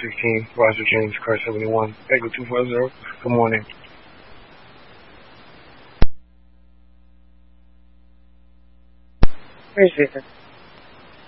16, Roger James, car 71, Echo 240. Good morning. Where's Jason?